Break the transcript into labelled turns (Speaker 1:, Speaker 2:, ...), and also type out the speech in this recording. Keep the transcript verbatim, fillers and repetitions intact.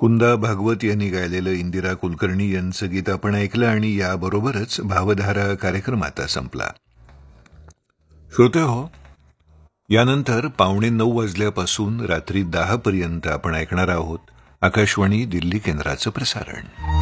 Speaker 1: कुंदा भागवत यांनी गायलेलं इंदिरा कुलकर्णी यांचं गीत आपण ऐकलं आणि याबरोबरच भावधारा कार्यक्रम आता संपला. श्रोते हो, यानंतर पावणे नऊ वाजल्यापासून रात्री दहा पर्यंत आपण ऐकणार आहोत आकाशवाणी दिल्ली केंद्राचं प्रसारण.